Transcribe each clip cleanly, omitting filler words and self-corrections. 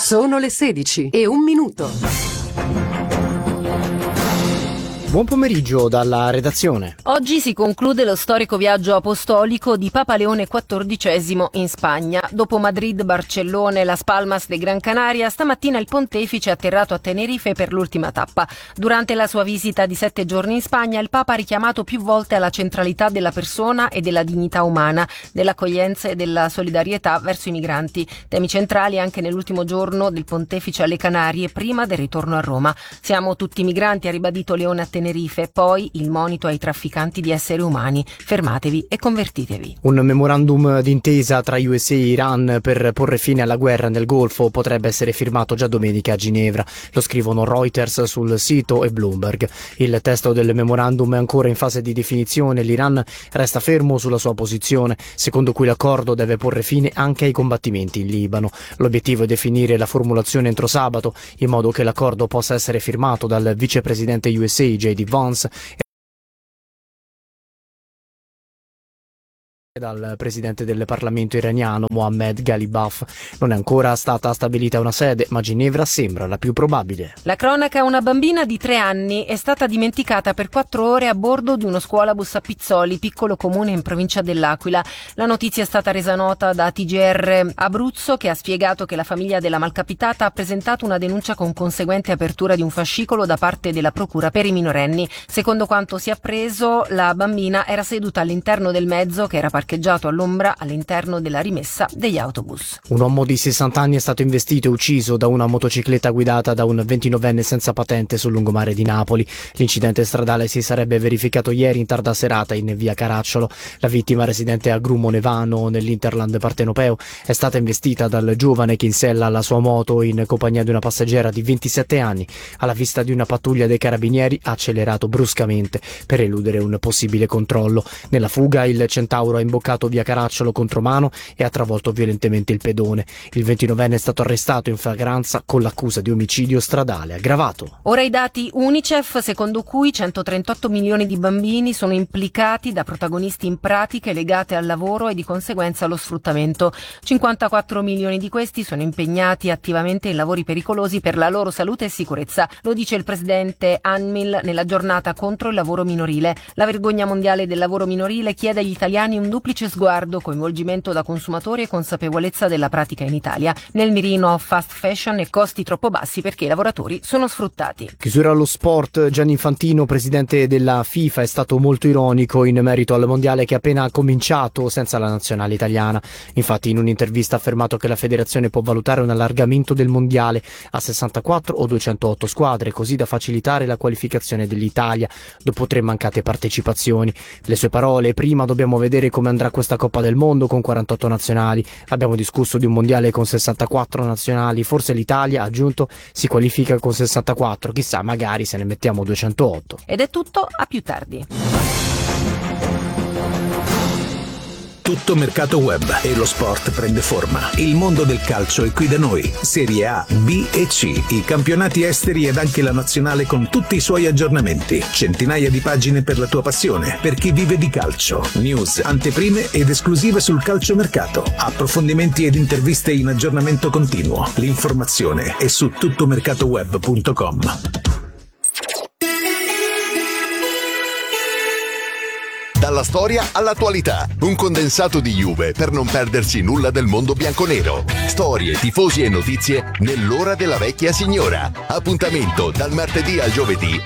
Sono le 16:01. Buon pomeriggio dalla redazione. Oggi si conclude lo storico viaggio apostolico di Papa Leone XIV in Spagna. Dopo Madrid, Barcellona e Las Palmas de Gran Canaria, stamattina il pontefice è atterrato a Tenerife per l'ultima tappa. Durante la sua visita di 7 giorni in Spagna, il Papa ha richiamato più volte alla centralità della persona e della dignità umana, dell'accoglienza e della solidarietà verso i migranti. Temi centrali anche nell'ultimo giorno del pontefice alle Canarie, prima del ritorno a Roma. Siamo tutti migranti, ha ribadito Leone a Tenerife, poi il monito ai trafficanti di esseri umani: fermatevi e convertitevi. Un memorandum d'intesa tra USA e Iran per porre fine alla guerra nel Golfo potrebbe essere firmato già domenica a Ginevra. Lo scrivono Reuters sul sito e Bloomberg. Il testo del memorandum è ancora in fase di definizione. L'Iran resta fermo sulla sua posizione, secondo cui l'accordo deve porre fine anche ai combattimenti in Libano. L'obiettivo è definire la formulazione entro sabato, in modo che l'accordo possa essere firmato dal vicepresidente USA J.D. Vance e dal presidente del Parlamento iraniano Mohammad Ghalibaf. Non è ancora stata stabilita una sede, ma Ginevra sembra la più probabile. La cronaca: una bambina di 3 anni è stata dimenticata per 4 ore a bordo di uno scuolabus a Pizzoli, piccolo comune in provincia dell'Aquila. La notizia è stata resa nota da TGR Abruzzo, che ha spiegato che la famiglia della malcapitata ha presentato una denuncia con conseguente apertura di un fascicolo da parte della procura per i minorenni. Secondo quanto si è appreso, la bambina era seduta all'interno del mezzo che era parcheggiato all'ombra all'interno della rimessa degli autobus. Un uomo di 60 anni è stato investito e ucciso da una motocicletta guidata da un 29enne senza patente sul lungomare di Napoli. L'incidente stradale si sarebbe verificato ieri in tarda serata in via Caracciolo. La vittima, residente a Grumo Nevano nell'Interland partenopeo, è stata investita dal giovane che in sella alla sua moto in compagnia di una passeggera di 27 anni. Alla vista di una pattuglia dei carabinieri ha accelerato bruscamente per eludere un possibile controllo. Nella fuga il Centauro ha imboccato via Caracciolo contromano e ha travolto violentemente il pedone. Il 29enne è stato arrestato in flagranza con l'accusa di omicidio stradale aggravato. Ora i dati UNICEF, secondo cui 138 milioni di bambini sono implicati da protagonisti in pratiche legate al lavoro e di conseguenza allo sfruttamento. 54 milioni di questi sono impegnati attivamente in lavori pericolosi per la loro salute e sicurezza. Lo dice il presidente UNMIL nella giornata contro il lavoro minorile. La vergogna mondiale del lavoro minorile chiede agli italiani un duplice sguardo: coinvolgimento da consumatori e consapevolezza della pratica in Italia. Nel mirino fast fashion e costi troppo bassi perché i lavoratori sono sfruttati. Chiusura allo sport. Gianni Infantino, presidente della FIFA, è stato molto ironico in merito al mondiale che è appena cominciato senza la nazionale italiana. Infatti in un'intervista ha affermato che la federazione può valutare un allargamento del mondiale a 64 o 208 squadre, così da facilitare la qualificazione dell'Italia dopo 3 mancate partecipazioni. Le sue parole: prima dobbiamo vedere come andrà questa Coppa del Mondo con 48 nazionali. Abbiamo discusso di un mondiale con 64 nazionali, forse l'Italia, ha aggiunto, si qualifica con 64, chissà, magari se ne mettiamo 208. Ed è tutto, a più tardi. Tutto mercato web e lo sport prende forma. Il mondo del calcio è qui da noi. Serie A, B e C, i campionati esteri ed anche la nazionale con tutti i suoi aggiornamenti. Centinaia di pagine per la tua passione, per chi vive di calcio. News, anteprime ed esclusive sul calciomercato. Approfondimenti ed interviste in aggiornamento continuo. L'informazione è su tuttomercatoweb.com. Dalla storia all'attualità, un condensato di Juve per non perdersi nulla del mondo bianconero. Storie, tifosi e notizie nell'ora della vecchia signora. Appuntamento dal martedì al giovedì.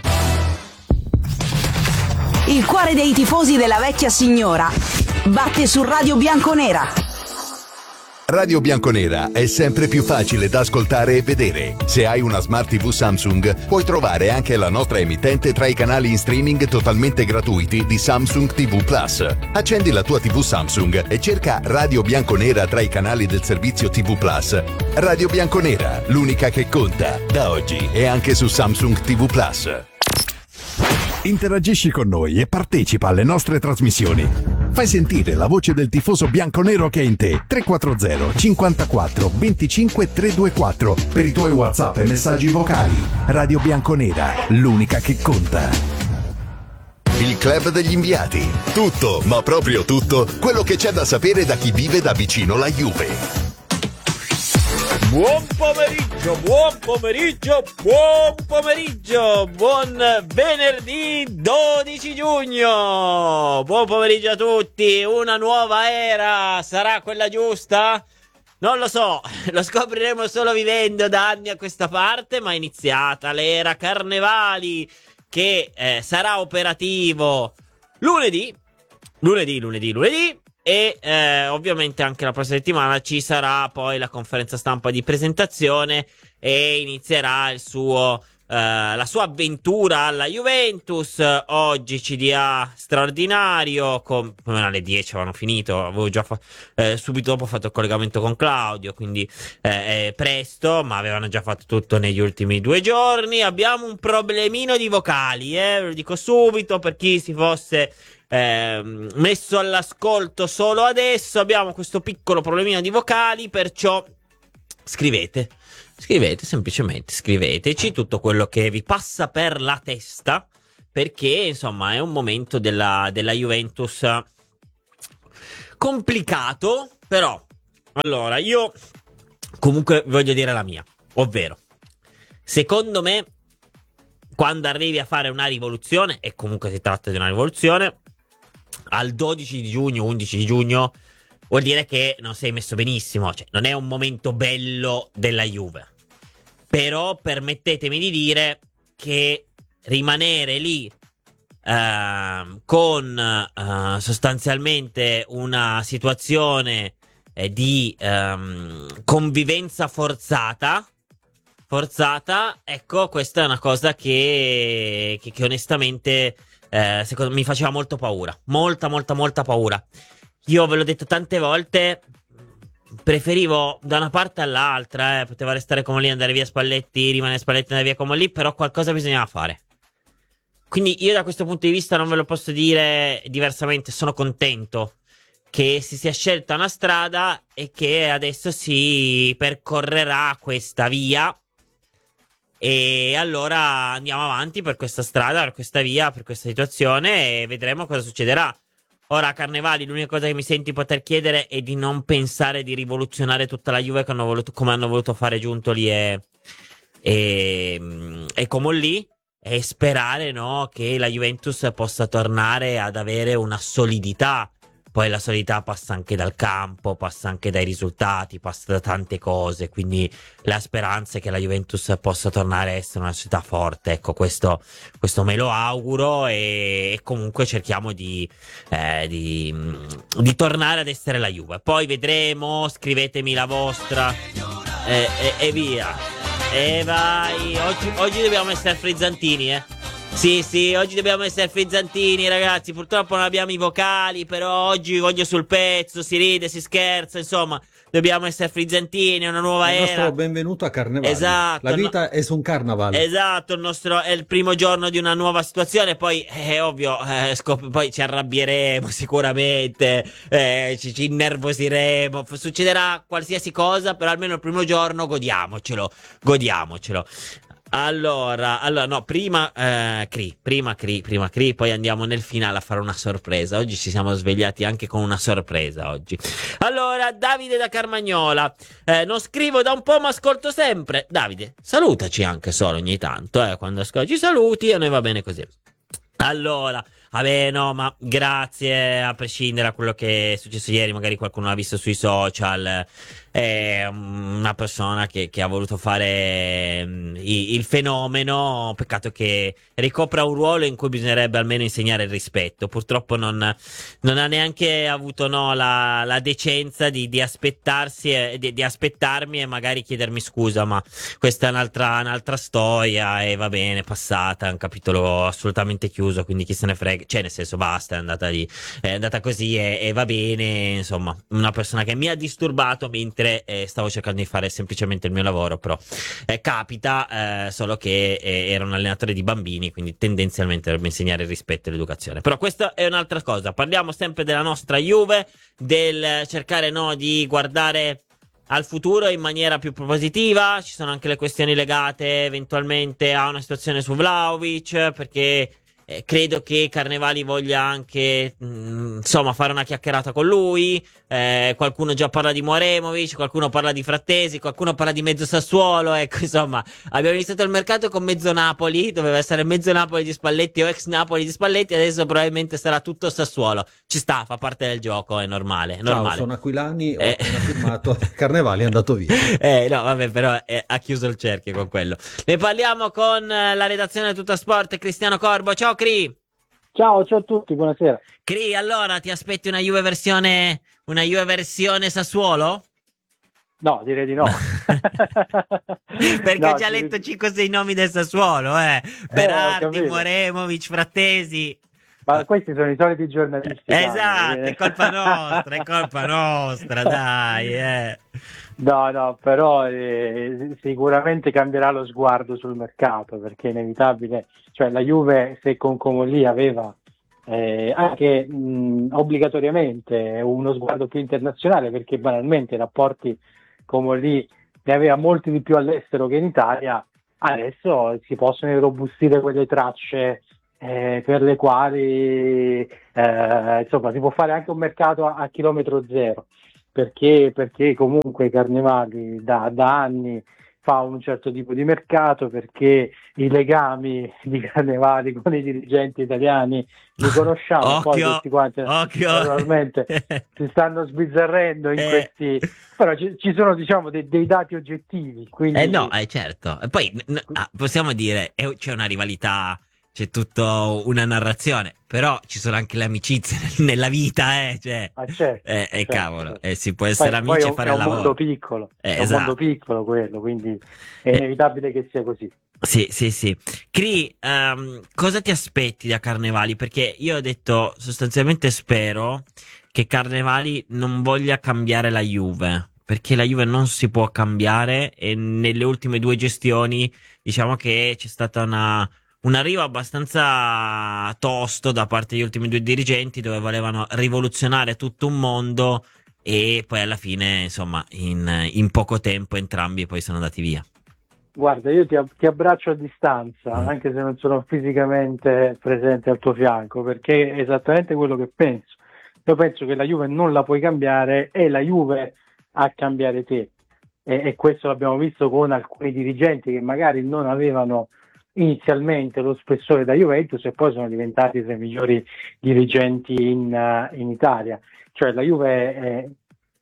Il cuore dei tifosi della vecchia signora batte su Radio Bianconera. Radio Bianconera è sempre più facile da ascoltare e vedere. Se hai una Smart TV Samsung, puoi trovare anche la nostra emittente tra i canali in streaming totalmente gratuiti di Samsung TV Plus. Accendi la tua TV Samsung e cerca Radio Bianconera tra i canali del servizio TV Plus. Radio Bianconera, l'unica che conta, da oggi e anche su Samsung TV Plus. Interagisci con noi e partecipa alle nostre trasmissioni. Fai sentire la voce del tifoso bianconero che è in te. 340 54 25 324 per i tuoi WhatsApp e messaggi vocali. Radio Bianconera, l'unica che conta. Il Club degli Inviati. Tutto, ma proprio tutto, quello che c'è da sapere da chi vive da vicino la Juve. Buon pomeriggio, buon pomeriggio, buon pomeriggio, buon venerdì 12 giugno. Buon pomeriggio a tutti, una nuova era, sarà quella giusta? Non lo so, lo scopriremo solo vivendo da anni a questa parte, ma è iniziata l'era Carnevali che sarà operativo lunedì. E ovviamente anche la prossima settimana ci sarà poi la conferenza stampa di presentazione e inizierà la sua avventura alla Juventus. Oggi CDA straordinario, come alle 10 avevano finito, avevo già subito dopo fatto il collegamento con Claudio, quindi presto, ma avevano già fatto tutto negli ultimi 2 giorni. Abbiamo un problemino di vocali, ve lo dico subito per chi si fosse messo all'ascolto solo adesso. Abbiamo questo piccolo problemino di vocali, perciò scrivete semplicemente, scriveteci tutto quello che vi passa per la testa, perché insomma è un momento della Juventus complicato. Però allora io comunque voglio dire la mia, ovvero secondo me quando arrivi a fare una rivoluzione, e comunque si tratta di una rivoluzione, al 12 di giugno, 11 di giugno, vuol dire che non sei messo benissimo, cioè non è un momento bello della Juve. Però permettetemi di dire che rimanere lì con sostanzialmente una situazione di convivenza forzata, ecco, questa è una cosa che onestamente secondo me mi faceva molto paura, molta paura. Io ve l'ho detto tante volte, preferivo da una parte all'altra, poteva restare come lì, andare via Spalletti, rimanere Spalletti, andare via come lì, però qualcosa bisognava fare. Quindi io da questo punto di vista non ve lo posso dire diversamente, sono contento che si sia scelta una strada e che adesso si percorrerà questa via. E allora andiamo avanti per questa strada, per questa via, per questa situazione, e vedremo cosa succederà. Ora a Carnevali l'unica cosa che mi sento di poter chiedere è di non pensare di rivoluzionare tutta la Juve come hanno voluto fare Giuntoli e Comolli, e sperare, no, che la Juventus possa tornare ad avere una solidità. Poi la solidità passa anche dal campo, passa anche dai risultati, passa da tante cose, quindi la speranza è che la Juventus possa tornare a essere una società forte. Ecco, questo me lo auguro, e comunque cerchiamo di tornare ad essere la Juve. Poi vedremo, scrivetemi la vostra e via. E vai, oggi dobbiamo essere frizzantini, Sì, oggi dobbiamo essere frizzantini, ragazzi. Purtroppo non abbiamo i vocali, però oggi voglio sul pezzo, si ride, si scherza, insomma, dobbiamo essere frizzantini, è una nuova era. Il nostro benvenuto a Carnevale. Esatto. La vita è un carnavale. Esatto, è il primo giorno di una nuova situazione, poi è ovvio, poi ci arrabbieremo sicuramente, ci innervosiremo, succederà qualsiasi cosa, però almeno il primo giorno godiamocelo. Allora, no, prima Cri, poi andiamo nel finale a fare una sorpresa. Oggi ci siamo svegliati anche con una sorpresa oggi. Allora, Davide da Carmagnola, non scrivo da un po' ma ascolto sempre. Davide, salutaci anche solo ogni tanto, quando ascolti ci saluti, e a noi va bene così. Allora, vabbè, no, ma grazie, a prescindere da quello che è successo ieri, magari qualcuno l'ha visto sui social, è una persona che ha voluto fare il fenomeno. Peccato che ricopra un ruolo in cui bisognerebbe almeno insegnare il rispetto. Purtroppo non ha neanche avuto, no, la decenza di aspettarsi di aspettarmi e magari chiedermi scusa, ma questa è un'altra storia, e va bene, passata, è un capitolo assolutamente chiuso, quindi chi se ne frega, cioè nel senso basta, è andata così e va bene. Insomma, una persona che mi ha disturbato mentre stavo cercando di fare semplicemente il mio lavoro, però capita, solo che era un allenatore di bambini, quindi tendenzialmente dovrebbe insegnare il rispetto e l'educazione. Però questa è un'altra cosa, parliamo sempre della nostra Juve, del cercare, no, di guardare al futuro in maniera più propositiva. Ci sono anche le questioni legate eventualmente a una situazione su Vlahovic, perché credo che Carnevali voglia anche insomma fare una chiacchierata con lui, qualcuno già parla di Moremovic, qualcuno parla di Frattesi, qualcuno parla di mezzo Sassuolo, ecco, insomma, abbiamo iniziato il mercato con mezzo Napoli, doveva essere mezzo Napoli di Spalletti o ex Napoli di Spalletti, adesso probabilmente sarà tutto Sassuolo. Ci sta, fa parte del gioco, è normale. Ciao, sono Aquilani, ho appena firmato, Carnevali è andato via. No, vabbè, però ha chiuso il cerchio con quello. Ne parliamo con la redazione Tutto Sport, Cristiano Corbo. Ciao Cri! Ciao a tutti, buonasera. Cri, allora ti aspetti una Juve versione Sassuolo? No, direi di no. Perché ho già letto 5-6 nomi del Sassuolo, Berardi, Moremovic, Frattesi. Ma questi sono i soliti giornalisti. Esatto, è colpa nostra, dai. No, però sicuramente cambierà lo sguardo sul mercato, perché è inevitabile. Cioè la Juve, se con Comolli aveva anche obbligatoriamente uno sguardo più internazionale, perché banalmente i rapporti Comolli ne aveva molti di più all'estero che in Italia, adesso si possono irrobustire quelle tracce per le quali insomma si può fare anche un mercato a chilometro zero, perché comunque Carnevali da anni fa un certo tipo di mercato, perché i legami di Carnevali con i dirigenti italiani li conosciamo, poi tutti quanti naturalmente si stanno sbizzarrendo in questi, però ci sono, diciamo, dei dati oggettivi, quindi certo. E poi possiamo dire c'è una rivalità, c'è tutta una narrazione, però ci sono anche le amicizie nella vita, certo, cavolo, si può essere amici e fare il lavoro. È un mondo piccolo, è un mondo piccolo quello, quindi è inevitabile che sia così. Sì. Cri, cosa ti aspetti da Carnevali? Perché io ho detto, sostanzialmente spero che Carnevali non voglia cambiare la Juve, perché la Juve non si può cambiare, e nelle ultime 2 gestioni diciamo che c'è stata un arrivo abbastanza tosto da parte degli ultimi 2 dirigenti, dove volevano rivoluzionare tutto un mondo, e poi alla fine, insomma, in poco tempo entrambi poi sono andati via. Guarda, io ti abbraccio a distanza, anche se non sono fisicamente presente al tuo fianco, perché è esattamente quello che penso. Io penso che la Juve non la puoi cambiare, è la Juve a cambiare te, e questo l'abbiamo visto con alcuni dirigenti che magari non avevano inizialmente lo spessore da Juventus e poi sono diventati tra i migliori dirigenti in Italia. Cioè la Juve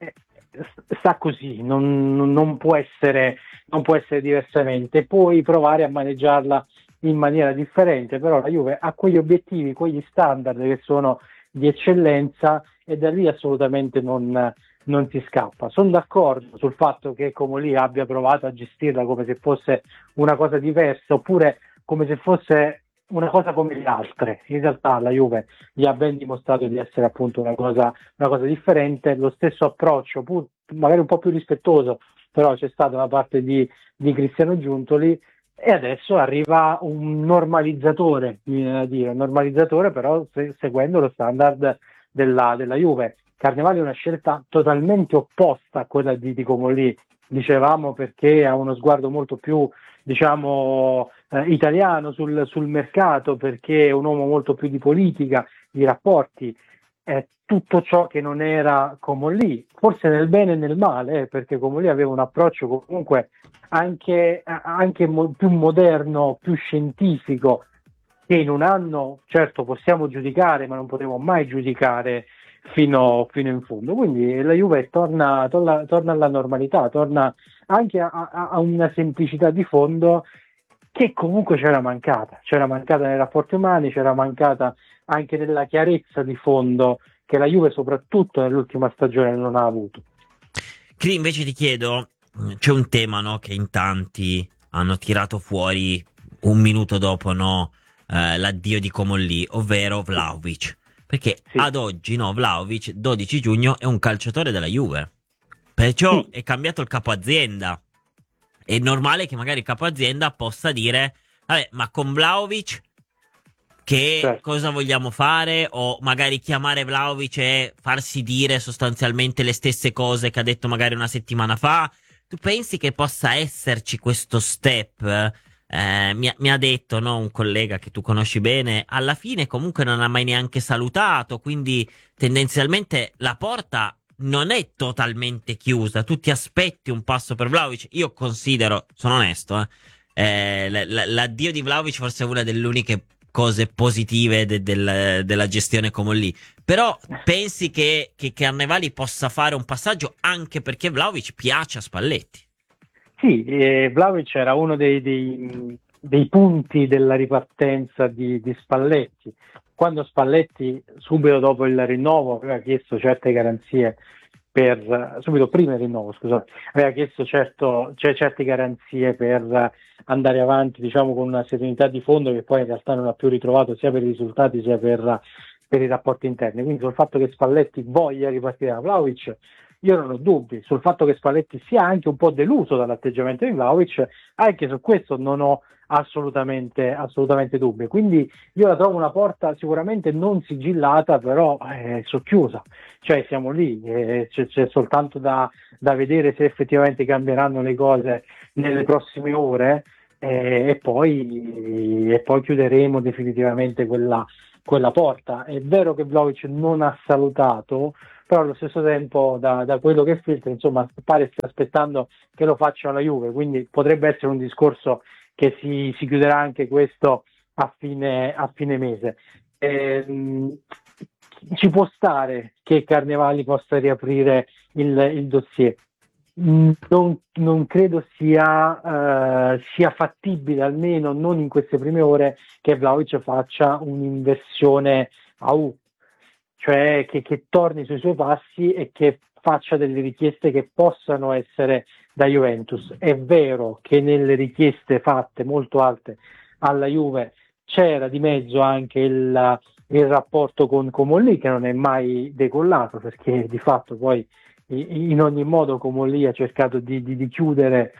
sta così, non può essere diversamente. Puoi provare a maneggiarla in maniera differente, però la Juve ha quegli obiettivi, quegli standard che sono di eccellenza, e da lì assolutamente non si scappa. Sono d'accordo sul fatto che Comolli abbia provato a gestirla come se fosse una cosa diversa, oppure come se fosse una cosa come le altre. In realtà la Juve gli ha ben dimostrato di essere appunto una cosa differente. Lo stesso approccio, magari un po' più rispettoso, però c'è stata da parte di Cristiano Giuntoli, e adesso arriva un normalizzatore, mi viene da dire, un normalizzatore però seguendo lo standard della Juve. Carnevali è una scelta totalmente opposta a quella di Comolli, dicevamo, perché ha uno sguardo molto più, diciamo, italiano sul mercato, perché è un uomo molto più di politica, di rapporti, tutto ciò che non era Comolli, forse nel bene e nel male, perché Comolli aveva un approccio comunque anche più moderno, più scientifico, che in un anno, certo, possiamo giudicare, ma non potremo mai giudicare fino in fondo. Quindi la Juve torna alla normalità, torna anche a una semplicità di fondo che comunque c'era mancata nei rapporti umani, c'era mancata anche nella chiarezza di fondo che la Juve soprattutto nell'ultima stagione non ha avuto. Qui invece ti chiedo, c'è un tema, no, che in tanti hanno tirato fuori un minuto dopo, no, l'addio di Comolli, ovvero Vlahovic. Perché ad oggi, no, Vlahovic, 12 giugno, è un calciatore della Juve. Perciò è cambiato il capo azienda. È normale che magari il capo azienda possa dire, vabbè, ma con Vlahovic che cosa vogliamo fare? O magari chiamare Vlahovic e farsi dire sostanzialmente le stesse cose che ha detto magari una settimana fa. Tu pensi che possa esserci questo step? Mi ha detto, no, un collega che tu conosci bene, alla fine comunque non ha mai neanche salutato, quindi tendenzialmente la porta non è totalmente chiusa. Tu ti aspetti un passo per Vlahovic. Io considero, sono onesto, l'addio di Vlahovic forse è una delle uniche cose positive della gestione come lì. Però pensi che Carnevali possa fare un passaggio, anche perché Vlahovic piace a Spalletti? Sì, Vlahovic era uno dei punti della ripartenza di Spalletti. Quando Spalletti, subito dopo il rinnovo, aveva chiesto certe garanzie subito prima del rinnovo, scusate, aveva chiesto certe garanzie per andare avanti, diciamo, con una serenità di fondo che poi in realtà non ha più ritrovato, sia per i risultati sia per i rapporti interni. Quindi sul fatto che Spalletti voglia ripartire da Vlahovic, io non ho dubbi. Sul fatto che Spalletti sia anche un po' deluso dall'atteggiamento di Vlahovic, anche su questo non ho assolutamente dubbi. Quindi io la trovo una porta sicuramente non sigillata, però socchiusa, cioè siamo lì, c'è soltanto da vedere se effettivamente cambieranno le cose nelle prossime ore, e poi chiuderemo definitivamente quella porta. È vero che Vlahovic non ha salutato, però allo stesso tempo da quello che filtra, insomma, pare stia aspettando che lo faccia la Juve, quindi potrebbe essere un discorso che si chiuderà anche questo a fine mese. Ci può stare che Carnevali possa riaprire il dossier. Non credo sia fattibile, almeno non in queste prime ore, che Vlahovic faccia un'inversione a U, cioè che torni sui suoi passi e che faccia delle richieste che possano essere da Juventus. È vero che nelle richieste fatte molto alte alla Juve c'era di mezzo anche il rapporto con Comolli, che non è mai decollato, perché di fatto poi in ogni modo Comolli ha cercato di chiudere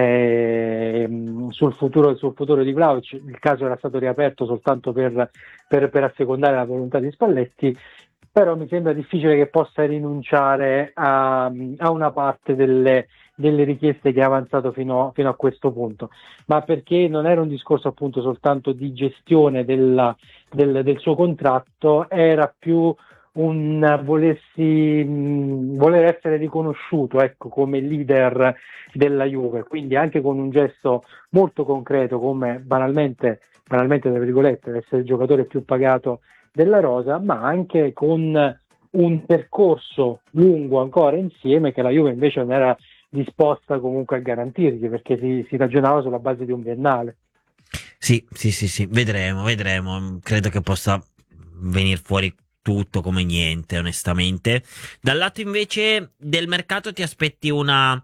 sul futuro di Vlahovic. Il caso era stato riaperto soltanto per assecondare la volontà di Spalletti, però mi sembra difficile che possa rinunciare a una parte delle richieste che ha avanzato fino a questo punto, ma perché non era un discorso appunto soltanto di gestione del suo contratto, era più un voler essere riconosciuto, ecco, come leader della Juve, quindi anche con un gesto molto concreto come banalmente tra virgolette essere il giocatore più pagato della rosa, ma anche con un percorso lungo ancora insieme che la Juve invece non era disposta comunque a garantirgli, perché si ragionava sulla base di un biennale. Sì, vedremo, credo che possa venire fuori tutto come niente, onestamente. Dal lato invece del mercato ti aspetti una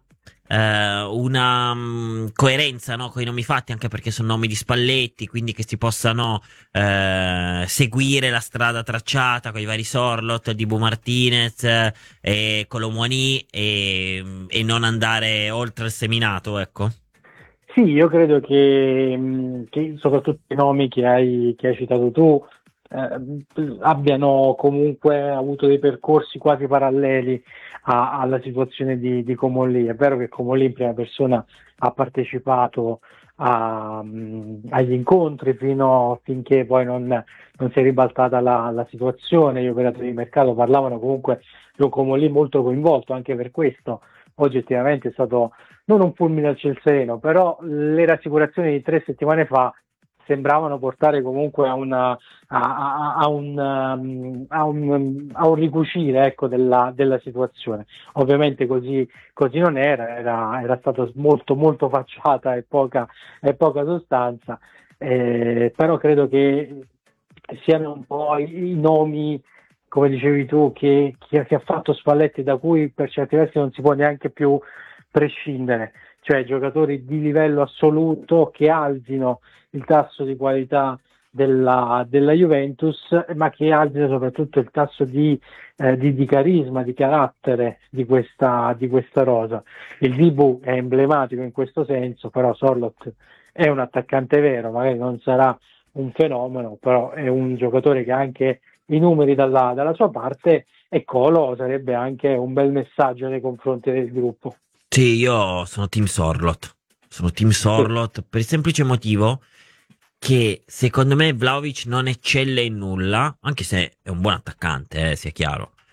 coerenza, no, con i nomi fatti, anche perché sono nomi di Spalletti, quindi che si possano seguire la strada tracciata con i vari Sorloth, Dibu Martinez e Colomwani, e non andare oltre il seminato, ecco. Sì, io credo che soprattutto i nomi che hai citato tu abbiano comunque avuto dei percorsi quasi paralleli alla situazione di Comolli. È vero che Comolli in prima persona ha partecipato agli incontri finché poi non si è ribaltata la situazione. Gli operatori di mercato parlavano comunque di Comolli molto coinvolto, anche per questo oggettivamente è stato non un fulmine al ciel sereno, però le rassicurazioni di 3 settimane fa sembravano portare comunque a un ricucire, ecco, della situazione. Ovviamente così non era stato molto molto facciata e poca sostanza, però credo che siano un po' i nomi, come dicevi tu, che ha fatto Spalletti, da cui per certi versi non si può neanche più prescindere, cioè giocatori di livello assoluto che alzino il tasso di qualità della Juventus, ma che alzino soprattutto il tasso di carisma, di carattere di questa rosa. Il Dibu è emblematico in questo senso, però Sorloth è un attaccante vero, magari non sarà un fenomeno, però è un giocatore che ha anche i numeri dalla sua parte, e Colo sarebbe anche un bel messaggio nei confronti del gruppo. Sì, io sono team Sorloth. Per il semplice motivo che secondo me Vlahovic non eccelle in nulla, anche se è un buon attaccante, sia chiaro,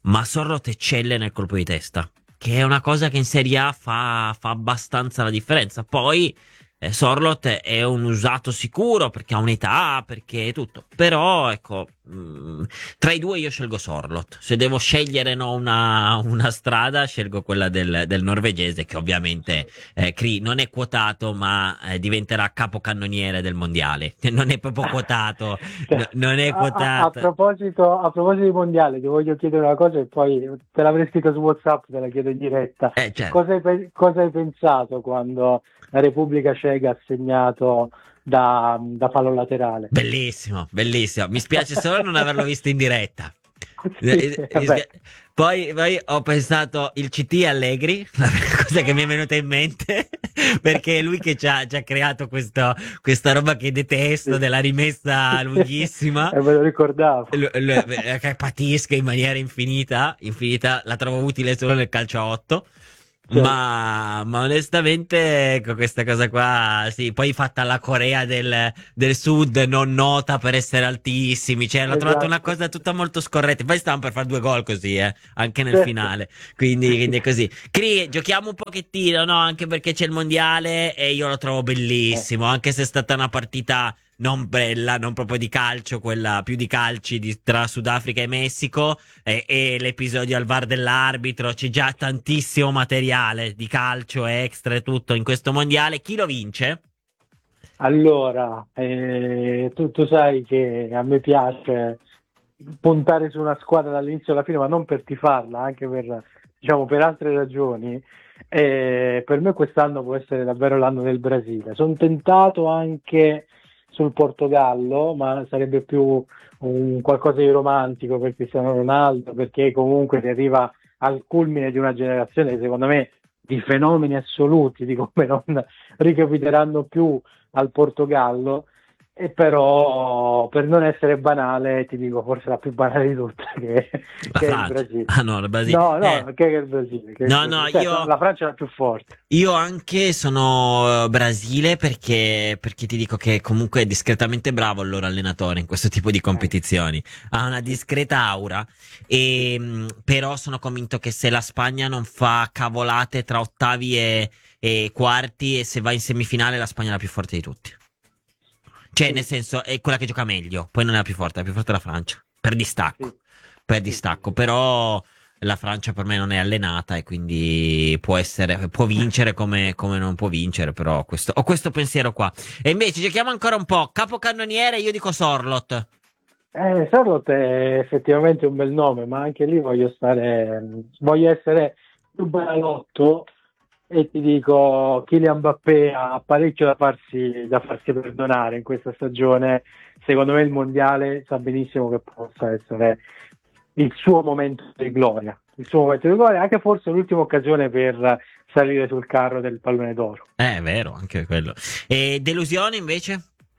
ma Sorloth eccelle nel colpo di testa, che è una cosa che in Serie A fa abbastanza la differenza. Poi Sorloth è un usato sicuro perché ha un'età, perché tutto. Però ecco, tra i due io scelgo Sorloth. Se devo scegliere una strada, scelgo quella del norvegese, che ovviamente Kri non è quotato, ma diventerà capocannoniere del mondiale. Non è proprio quotato, non è quotato. A proposito di mondiale, ti voglio chiedere una cosa e poi te l'avrei scritto su WhatsApp, te la chiedo in diretta. Certo. Cosa hai pensato quando la Repubblica Ceca ha segnato da fallo laterale? Bellissimo, bellissimo. Mi spiace solo non averlo visto in diretta. Sì, Poi ho pensato il CT Allegri, la cosa che mi è venuta in mente, perché è lui che ci ha creato questa roba che detesto, della rimessa lunghissima. Me lo ricordavo. Che patisca in maniera infinita, la trovo utile solo nel calcio a 8. Ma onestamente, ecco, questa cosa qua, sì, poi fatta la Corea del Sud, non nota per essere altissimi, cioè l'ho trovato una cosa tutta molto scorretta. Poi stavano per fare 2 gol così, anche nel finale, quindi è così. Cri, giochiamo un pochettino, no? Anche perché c'è il mondiale e io lo trovo bellissimo, anche se è stata una partita non bella, non proprio di calcio, quella più di calci tra Sudafrica e Messico, e l'episodio al VAR dell'arbitro. C'è già tantissimo materiale di calcio extra e tutto in questo mondiale. Chi lo vince? Allora, tu sai che a me piace puntare su una squadra dall'inizio alla fine, ma non per tifarla, anche per altre ragioni. Per me quest'anno può essere davvero l'anno del Brasile. Sono tentato anche sul Portogallo, ma sarebbe più un qualcosa di romantico per Cristiano Ronaldo, perché comunque si arriva al culmine di una generazione che secondo me di fenomeni assoluti, di come non ricapiteranno più al Portogallo. E però, per non essere banale, ti dico forse la più banale di tutte, che è il Brasile. Ah no, il Brasile. Che è il Brasile. La Francia è la più forte. Io anche sono Brasile perché ti dico che comunque è discretamente bravo il loro allenatore in questo tipo di competizioni. Ha una discreta aura, però sono convinto che se la Spagna non fa cavolate tra ottavi e quarti, e se va in semifinale, la Spagna è la più forte di tutti. Cioè, nel senso, è quella che gioca meglio. Poi non è la più forte è la Francia. Per distacco. Però la Francia per me non è allenata, e quindi può vincere come non può vincere. Però ho questo pensiero qua. E invece giochiamo ancora un po'. Capocannoniere, io dico Sorloth. Sorloth è effettivamente un bel nome, ma anche lì voglio essere più banalotto. E ti dico, Kylian Mbappé ha parecchio da farsi perdonare in questa stagione. Secondo me il mondiale sa benissimo che possa essere il suo momento di gloria, anche forse l'ultima occasione per salire sul carro del pallone d'oro. È vero, anche quello. E delusione invece?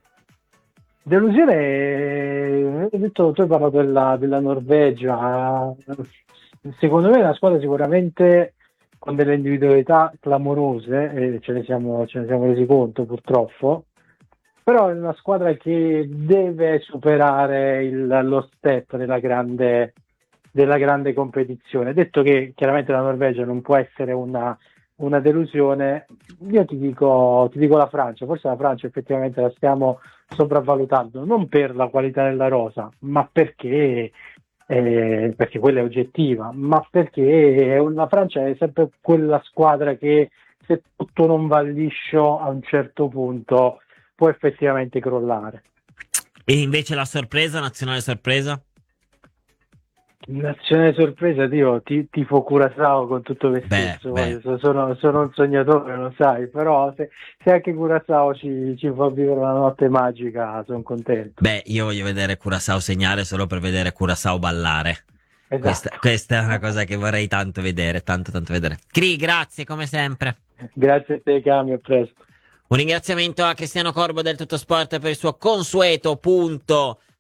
Delusione, tu hai parlato della Norvegia. Secondo me è una squadra sicuramente con delle individualità clamorose, e ce ne siamo resi conto purtroppo, però è una squadra che deve superare lo step della grande competizione. Detto che chiaramente la Norvegia non può essere una delusione, io ti dico la Francia. Forse la Francia effettivamente la stiamo sopravvalutando, non per la qualità della rosa, ma perché quella è oggettiva, ma perché la Francia è sempre quella squadra che, se tutto non va liscio, a un certo punto può effettivamente crollare. E invece la nazionale sorpresa? Nazionale sorpresa, tifo Curaçao con tutto me stesso. Sono un sognatore, lo sai, però se anche Curaçao ci fa vivere una notte magica, sono contento. Io voglio vedere Curaçao segnare solo per vedere Curaçao ballare. Esatto. Questa è una cosa che vorrei tanto vedere, tanto vedere. Cri, grazie come sempre. Grazie a te, Cami, a presto. Un ringraziamento a Cristiano Corbo del Tuttosport per il suo consueto punto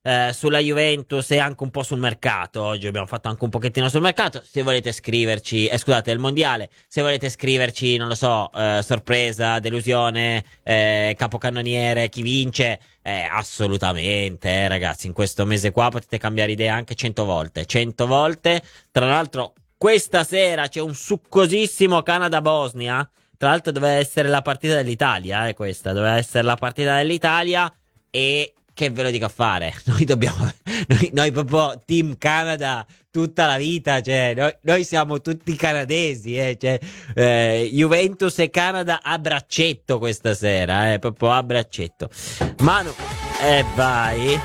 sulla Juventus e anche un po' sul mercato. Oggi abbiamo fatto anche un pochettino sul mercato. Se volete scriverci, scusate, il mondiale, se volete scriverci, non lo so, sorpresa, delusione, capocannoniere, chi vince, assolutamente, ragazzi, in questo mese qua potete cambiare idea anche 100 volte. 100 volte. Tra l'altro, questa sera c'è un succosissimo Canada-Bosnia. Tra l'altro doveva essere la partita dell'Italia, questa doveva essere la partita dell'Italia. E che ve lo dico a fare? Noi dobbiamo, noi proprio Team Canada tutta la vita, cioè noi siamo tutti canadesi, cioè, Juventus e Canada a braccetto questa sera, proprio a braccetto. Manu, vai.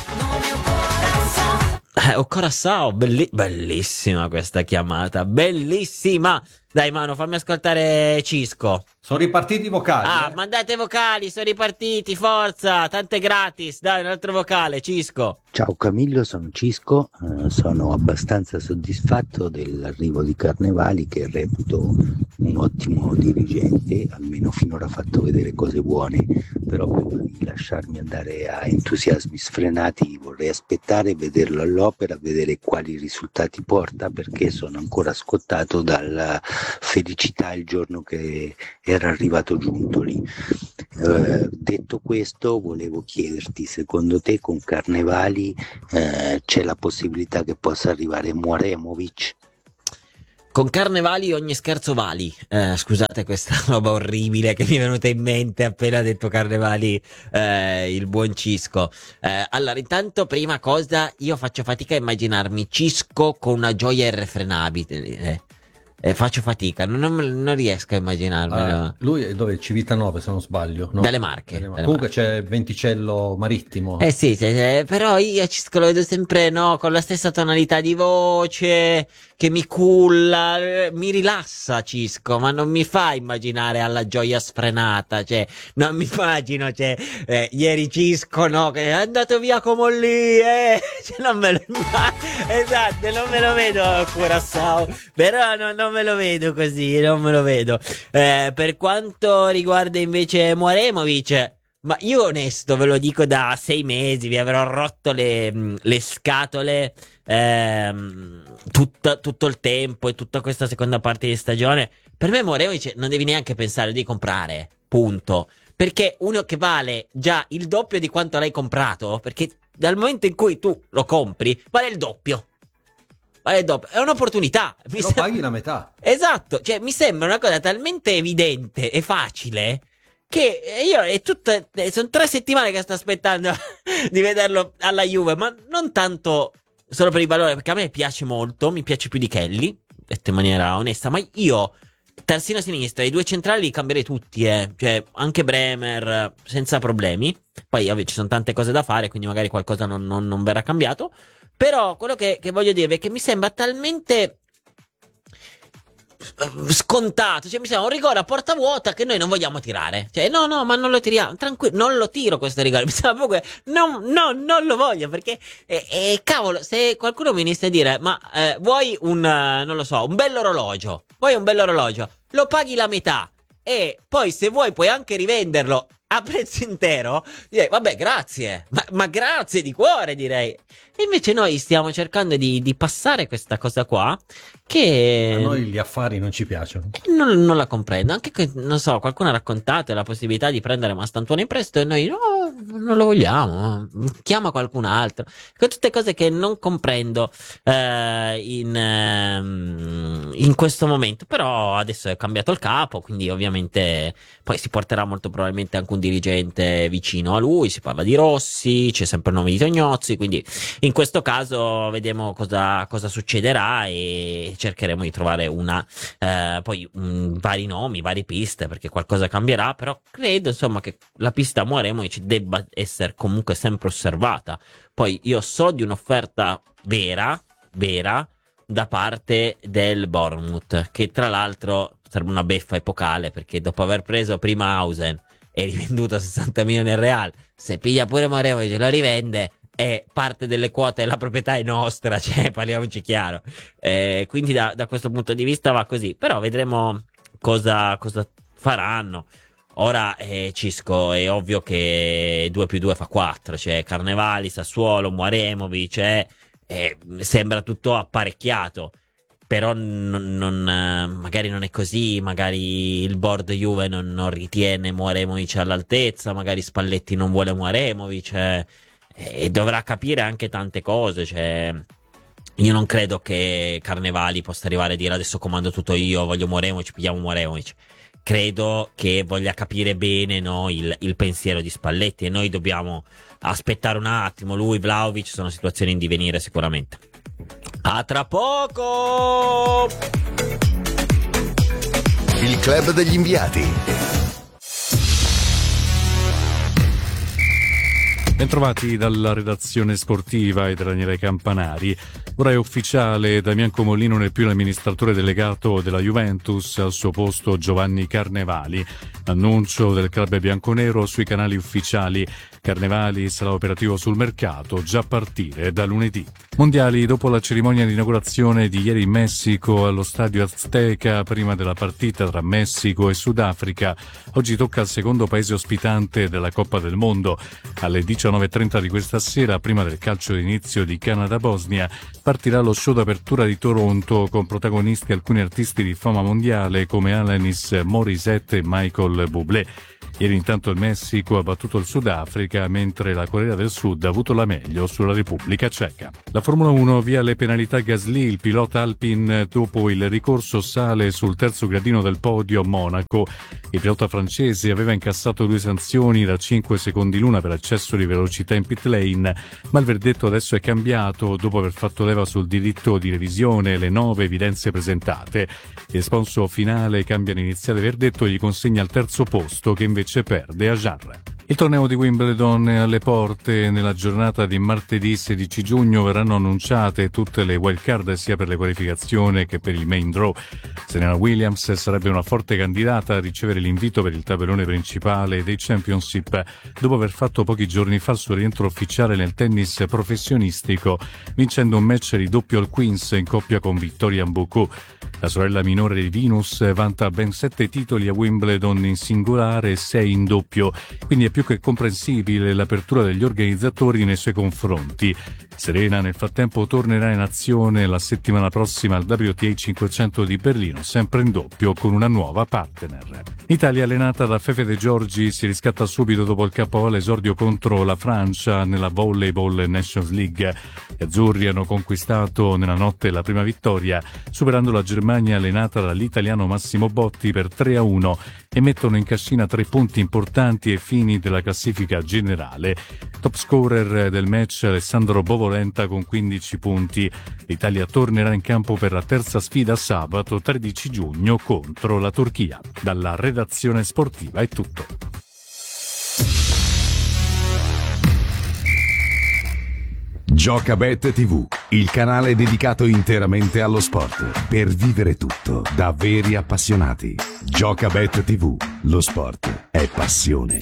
Corazzao, bellissima questa chiamata, bellissima. Dai Manu, fammi ascoltare Cisco. Sono ripartiti i vocali. Mandate vocali, sono ripartiti, forza, tante gratis. Dai, un altro vocale, Cisco. Ciao Camillo, sono Cisco, sono abbastanza soddisfatto dell'arrivo di Carnevali, che reputo un ottimo dirigente, almeno finora ha fatto vedere cose buone, però prima di lasciarmi andare a entusiasmi sfrenati vorrei aspettare, vederlo all'opera, vedere quali risultati porta, perché sono ancora scottato dalla felicità il giorno che era arrivato Giuntoli. Detto questo, volevo chiederti, secondo te con Carnevali c'è la possibilità che possa arrivare Mouremovic? Con Carnevali ogni scherzo vali. Scusate questa roba orribile che mi è venuta in mente appena detto Carnevali, il buon Cisco. Allora, intanto, prima cosa, io faccio fatica a immaginarmi Cisco con una gioia irrefrenabile. Faccio fatica, non riesco a immaginarmelo. Lui è dove? Civitanove, se non sbaglio, no? Dalle Marche. Comunque c'è Venticello Marittimo. Sì, però io Cisco lo vedo sempre, no, con la stessa tonalità di voce, che mi culla, mi rilassa Cisco, ma non mi fa immaginare alla gioia sfrenata, cioè, non mi immagino, ieri Cisco, no, che è andato via come lì, cioè, non me lo esatto, non me lo vedo Curaçao, però non me lo vedo così, non me lo vedo. Per quanto riguarda invece Mouremovic, ma io onesto ve lo dico, da 6 mesi vi avrò rotto le scatole tutto il tempo e tutta questa seconda parte di stagione. Per me Mouremovic non devi neanche pensare di comprare, punto, perché uno che vale già il doppio di quanto l'hai comprato, perché dal momento in cui tu lo compri vale il doppio. È un'opportunità. Lo paghi la metà. Esatto, cioè mi sembra una cosa talmente evidente e facile che io sono 3 settimane che sto aspettando di vederlo alla Juve, ma non tanto solo per il valore, perché a me piace molto, mi piace più di Kelly, detto in maniera onesta, ma io terzino sinistra, i 2 centrali li cambierei tutti, cioè anche Bremer senza problemi. Poi ci sono tante cose da fare, quindi magari qualcosa non verrà cambiato. Però quello che voglio dire è che mi sembra talmente scontato, cioè mi sembra un rigore a porta vuota che noi non vogliamo tirare, cioè no, ma non lo tiriamo, tranquillo, non lo tiro questo rigore, mi sembra proprio non lo voglio, perché cavolo, se qualcuno mi inizia a dire ma vuoi non lo so, un bell'orologio, lo paghi la metà e poi se vuoi puoi anche rivenderlo a prezzo intero, direi vabbè, grazie, ma grazie di cuore, direi. E invece noi stiamo cercando di passare questa cosa qua, che a noi gli affari non ci piacciono. Non la comprendo. Anche che, non so, qualcuno ha raccontato la possibilità di prendere Mastantuono in prestito e noi no, non lo vogliamo, chiama qualcun altro. Con tutte cose che non comprendo in questo momento. Però adesso è cambiato il capo, quindi ovviamente poi si porterà molto probabilmente anche un dirigente vicino a lui, si parla di Rossi, c'è sempre il nome di Tognozzi, quindi in questo caso vediamo cosa succederà e cercheremo di trovare poi vari nomi, varie piste, perché qualcosa cambierà, però credo insomma che la pista Mouremovic debba essere comunque sempre osservata. Poi io so di un'offerta vera da parte del Bournemouth, che tra l'altro sarebbe una beffa epocale, perché dopo aver preso prima Hausen e rivenduto a 60 milioni al Real, se piglia pure Mouremovic lo rivende e parte delle quote la proprietà è nostra, cioè parliamoci chiaro, quindi da questo punto di vista va così, però vedremo cosa faranno. Ora, Cisco, è ovvio che 2 più 2 fa 4, cioè Carnevali, Sassuolo, Mouaremovic, sembra tutto apparecchiato, però magari non è così, magari il board Juve non ritiene Mouaremovic all'altezza, magari Spalletti non vuole Mouaremovic, e dovrà capire anche tante cose, cioè io non credo che Carnevali possa arrivare a dire adesso comando tutto io, voglio Mouaremovic, pigliamo Mouaremovic. Credo che voglia capire bene, no, il pensiero di Spalletti, e noi dobbiamo aspettare un attimo. Lui, Vlahovic, sono situazioni in divenire sicuramente. A tra poco! Il club degli inviati. Bentrovati dalla redazione sportiva e da Daniele Campanari. Ora è ufficiale, Damian Comolli non è più l'amministratore delegato della Juventus, al suo posto Giovanni Carnevali. Annuncio del club bianconero sui canali ufficiali. Carnevali sarà operativo sul mercato già a partire da lunedì. Mondiali, dopo la cerimonia di inaugurazione di ieri in Messico allo stadio Azteca, prima della partita tra Messico e Sudafrica, oggi tocca al secondo paese ospitante della Coppa del Mondo. Alle 19:30 di questa sera, prima del calcio d'inizio di Canada-Bosnia, partirà lo show d'apertura di Toronto con protagonisti alcuni artisti di fama mondiale come Alanis Morissette e Michael Bublé. Ieri intanto il Messico ha battuto il Sudafrica, mentre la Corea del Sud ha avuto la meglio sulla Repubblica Ceca. La Formula 1 via le penalità Gasly, il pilota Alpine dopo il ricorso sale sul terzo gradino del podio a Monaco. Il pilota francese aveva incassato 2 sanzioni da 5 secondi l'una per eccesso di velocità in pit lane, ma il verdetto adesso è cambiato dopo aver fatto leva sul diritto di revisione e le 9 evidenze presentate. Il responso finale cambia l'iniziale verdetto e gli consegna il terzo posto, che invece perde a Jarre. Il torneo di Wimbledon è alle porte. Nella giornata di martedì 16 giugno verranno annunciate tutte le wildcard sia per le qualificazioni che per il main draw. Serena Williams sarebbe una forte candidata a ricevere l'invito per il tabellone principale dei Championship dopo aver fatto pochi giorni fa il suo rientro ufficiale nel tennis professionistico, vincendo un match di doppio al Queens in coppia con Victoria Mbuku. La sorella minore di Venus vanta ben 7 titoli a Wimbledon in singolare e 6 in doppio, quindi è più che comprensibile l'apertura degli organizzatori nei suoi confronti. Serena nel frattempo tornerà in azione la settimana prossima al WTA 500 di Berlino, sempre in doppio con una nuova partner. L'Italia, allenata da Fefe De Giorgi, si riscatta subito dopo il KO all'esordio contro la Francia nella Volleyball Nations League. Gli azzurri hanno conquistato nella notte la prima vittoria, superando la Germania allenata dall'italiano Massimo Botti per 3-1 e mettono in cascina 3 punti importanti ai fini della classifica generale. Top scorer del match Alessandro Bovolenta con 15 punti. L'Italia tornerà in campo per la terza sfida sabato 13 giugno contro la Turchia. Dalla redazione sportiva è tutto. Giocabet TV, il canale dedicato interamente allo sport, per vivere tutto da veri appassionati. Giocabet TV, lo sport è passione.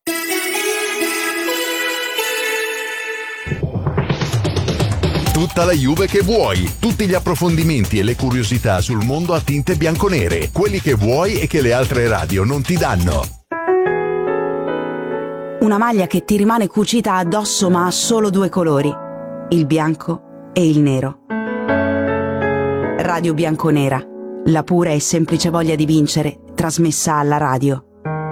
Tutta la Juve che vuoi, tutti gli approfondimenti e le curiosità sul mondo a tinte bianconere, quelli che vuoi e che le altre radio non ti danno. Una maglia che ti rimane cucita addosso ma ha solo 2 colori, il bianco e il nero. Radio Bianconera, la pura e semplice voglia di vincere, trasmessa alla radio.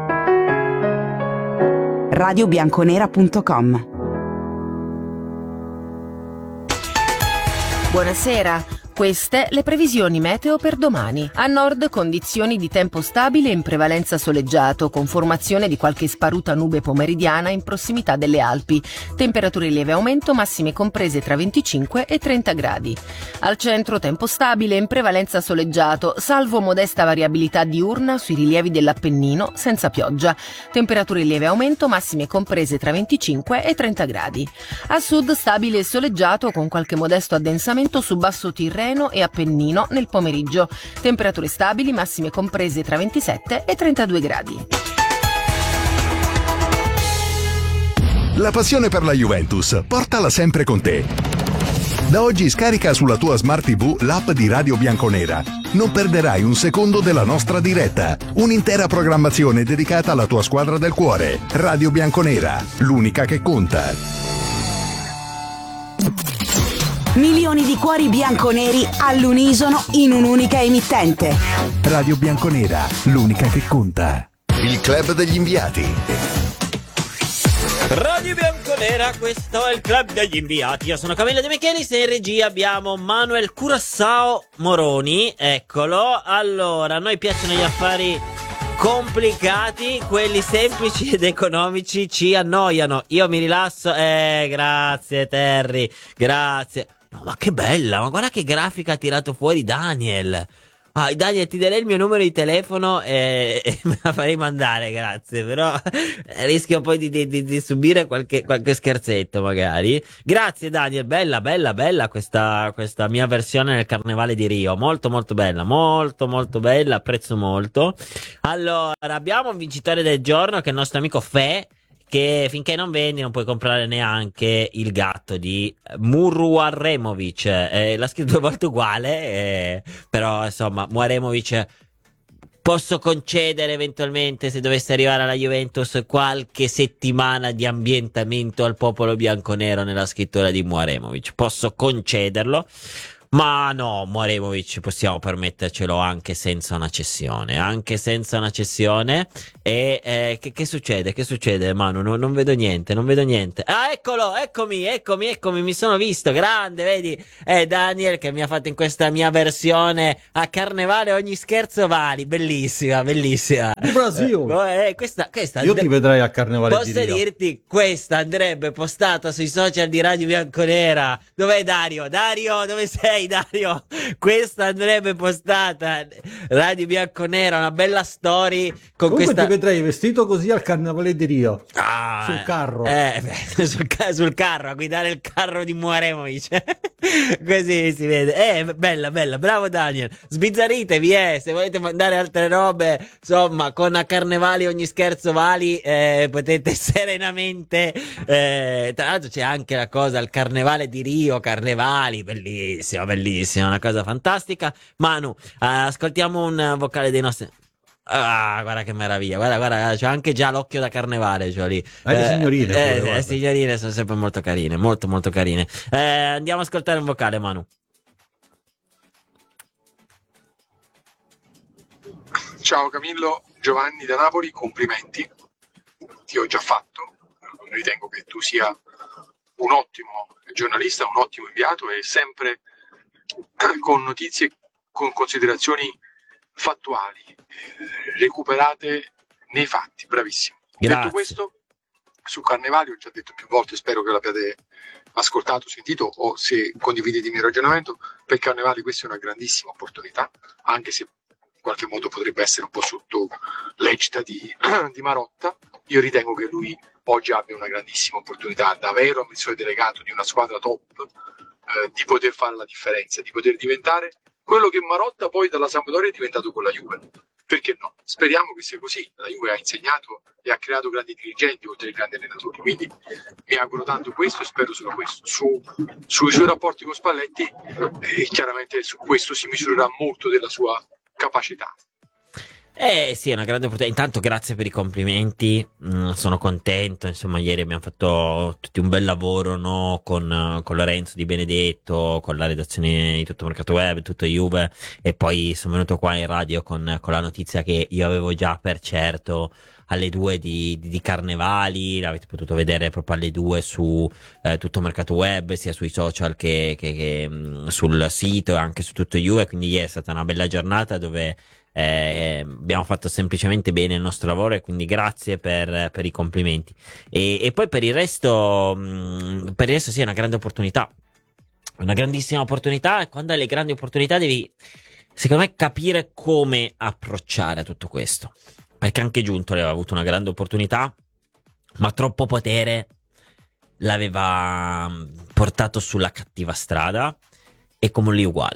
radiobianconera.com. Buonasera. Queste le previsioni meteo per domani. A nord condizioni di tempo stabile in prevalenza soleggiato, con formazione di qualche sparuta nube pomeridiana in prossimità delle Alpi. Temperature in lieve aumento, massime comprese tra 25 e 30 gradi. Al centro tempo stabile in prevalenza soleggiato, salvo modesta variabilità diurna sui rilievi dell'Appennino, senza pioggia. Temperature in lieve aumento, massime comprese tra 25 e 30 gradi. A sud stabile e soleggiato, con qualche modesto addensamento su basso Tirreno e Appennino nel pomeriggio. Temperature stabili, massime comprese tra 27 e 32 gradi. La passione per la Juventus, portala sempre con te. Da oggi scarica sulla tua Smart TV l'app di Radio Bianconera. Non perderai un secondo della nostra diretta. Un'intera programmazione dedicata alla tua squadra del cuore. Radio Bianconera, l'unica che conta. Milioni di cuori bianconeri all'unisono in un'unica emittente. Radio Bianconera, l'unica che conta. Il club degli inviati. Radio Bianconera, questo è il club degli inviati. Io sono Camillo De Michelis e in regia abbiamo Manuel Curaçao Moroni. Eccolo. Allora, a noi piacciono gli affari complicati, quelli semplici ed economici ci annoiano. Io mi rilasso. Grazie Terry, grazie. No, ma che bella, ma guarda che grafica ha tirato fuori Daniel. Daniel, ti darei il mio numero di telefono e me la farei mandare, grazie, però rischio poi di subire qualche scherzetto magari. Grazie Daniel, bella questa mia versione del Carnevale di Rio, molto bella, molto bella, apprezzo molto. Allora, abbiamo un vincitore del giorno che è il nostro amico Fe, che finché non vendi non puoi comprare neanche il gatto di Muaremovic. L'ha scritto 2 volte uguale, però insomma Muaremovic posso concedere eventualmente, se dovesse arrivare alla Juventus, qualche settimana di ambientamento al popolo bianconero nella scrittura di Muaremovic, posso concederlo. Ma no, Muaremovic possiamo permettercelo anche senza una cessione. E che succede, Manu? Non vedo niente. Ah, eccolo, eccomi, mi sono visto, grande, vedi? È Daniel che mi ha fatto in questa mia versione a Carnevale ogni scherzo vali, bellissima. Brasil. Questa Io ti vedrei a Carnevale di Rio. Posso dirti, questa andrebbe postata sui social di Radio Bianconera. Dov'è Dario? Dario, dove sei? Dario, questa andrebbe postata Radio Bianconera, una bella story con Comunque questa. ti vedrei vestito così al Carnevale di Rio, sul carro, sul carro, a guidare il carro di Muaremovic. Così si vede. Bella, bravo Daniel, sbizzarritevi, se volete mandare altre robe, insomma, con a Carnevali ogni scherzo vali, potete serenamente, tra l'altro c'è anche la cosa al Carnevale di Rio, Carnevali, bellissima, una cosa fantastica. Manu, ascoltiamo un vocale dei nostri. Guarda che meraviglia, guarda, c'ho anche già l'occhio da Carnevale, c'ho lì. Le signorine, le signorine sono sempre molto carine, molto carine. Andiamo ad ascoltare un vocale, Manu. Ciao Camillo, Giovanni da Napoli, complimenti, ti ho già fatto, ritengo che tu sia un ottimo giornalista, un ottimo inviato e sempre con notizie, con considerazioni fattuali, recuperate nei fatti, bravissimo. Grazie. Detto questo, su Carnevali ho già detto più volte, spero che l'abbiate ascoltato, sentito o se condividete il mio ragionamento, per Carnevali questa è una grandissima opportunità, anche se in qualche modo potrebbe essere un po' sotto l'egida di Marotta. Io ritengo che lui oggi abbia una grandissima opportunità da vero amministratore delegato di una squadra top, di poter fare la differenza, di poter diventare quello che Marotta poi dalla Sampdoria è diventato con la Juve. Perché no? Speriamo che sia così. La Juve ha insegnato e ha creato grandi dirigenti oltre ai grandi allenatori, quindi mi auguro tanto questo e spero solo questo. Sui suoi rapporti con Spalletti, chiaramente su questo si misurerà molto della sua capacità. Sì, è una grande opportunità. Intanto grazie per i complimenti, sono contento, insomma ieri abbiamo fatto tutti un bel lavoro, no? con Lorenzo Di Benedetto, con la redazione di Tutto Mercato Web, Tutto Juve, e poi sono venuto qua in radio con la notizia che io avevo già per certo alle 2 di Carnevali, l'avete potuto vedere proprio alle 2 su Tutto Mercato Web, sia sui social che sul sito e anche su Tutto Juve, quindi è stata una bella giornata dove abbiamo fatto semplicemente bene il nostro lavoro, e quindi grazie per i complimenti. E poi per il resto sì, è una grande opportunità, una grandissima opportunità, e quando hai le grandi opportunità devi, secondo me, capire come approcciare a tutto questo, perché anche Giuntoli aveva avuto una grande opportunità, ma troppo potere l'aveva portato sulla cattiva strada, e come lì uguale.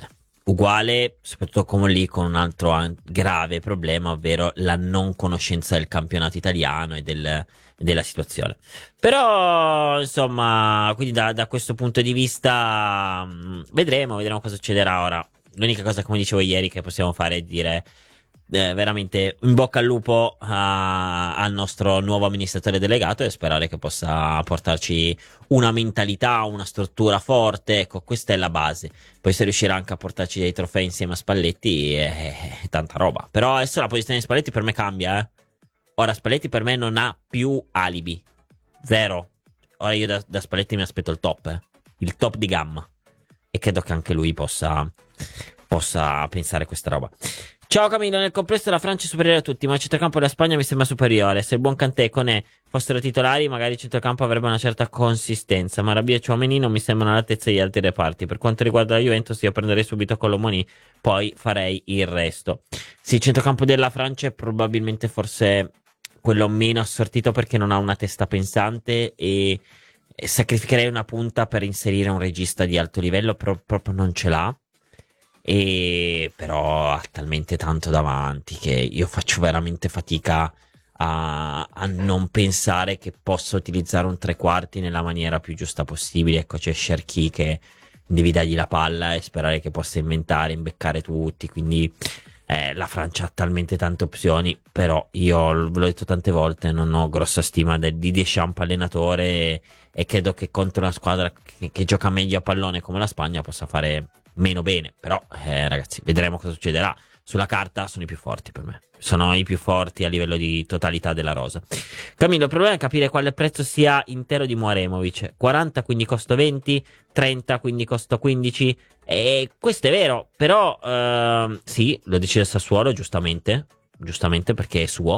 uguale, soprattutto come lì, con un altro grave problema, ovvero la non conoscenza del campionato italiano e della situazione. Però, insomma, quindi da questo punto di vista vedremo cosa succederà ora. L'unica cosa, come dicevo ieri, che possiamo fare è dire veramente in bocca al lupo al nostro nuovo amministratore delegato e sperare che possa portarci una mentalità, una struttura forte. Ecco, questa è la base. Poi se riuscirà anche a portarci dei trofei insieme a Spalletti è tanta roba. Però adesso la posizione di Spalletti per me cambia, Ora Spalletti per me non ha più alibi, zero. Ora io da Spalletti mi aspetto il top, il top di gamma, e credo che anche lui possa pensare questa roba. Ciao Camillo, nel complesso la Francia è superiore a tutti, ma il centrocampo della Spagna mi sembra superiore. Se il buon Kanté e Koné fossero titolari, magari il centrocampo avrebbe una certa consistenza, ma Rabiot e Tchouaméni non mi sembrano all'altezza degli altri reparti. Per quanto riguarda la Juventus, io prenderei subito Colomoni, poi farei il resto. Sì, il centrocampo della Francia è probabilmente forse quello meno assortito, perché non ha una testa pensante, e sacrificherei una punta per inserire un regista di alto livello, però proprio non ce l'ha. E però ha talmente tanto davanti che io faccio veramente fatica a non pensare che possa utilizzare un tre quarti nella maniera più giusta possibile. Ecco, c'è Cherki che devi dargli la palla e sperare che possa inventare, imbeccare tutti, quindi la Francia ha talmente tante opzioni. Però io ve l'ho detto tante volte, non ho grossa stima di Deschamps allenatore, e credo che contro una squadra che gioca meglio a pallone come la Spagna possa fare meno bene. Però ragazzi, vedremo cosa succederà. Sulla carta sono i più forti per me, sono i più forti a livello di totalità della rosa. Camillo, il problema è capire quale prezzo sia intero di Muaremovic. 40 quindi costo 20, 30 quindi costo 15, e questo è vero. Però sì, lo decide Sassuolo giustamente perché è suo,